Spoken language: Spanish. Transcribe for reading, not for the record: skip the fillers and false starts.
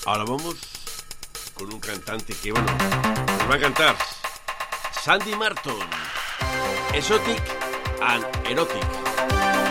Ahora vamos con un cantante que, bueno, nos va a cantar. Sandy Martin, Exotic and Erotic.